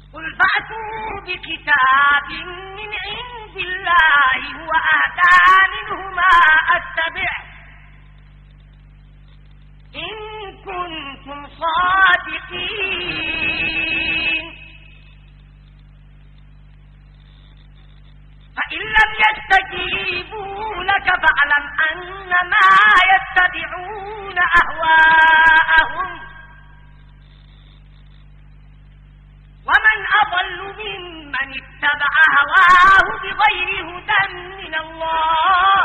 قل فأتوا بكتاب من عند الله هو أهدى منهما أتبع إن كنتم صادقين فإن لم يستجيبوا لك فاعلم أنما يتبعون أهواءهم ومن أضل ممن اتبع هواه بغير هدى من الله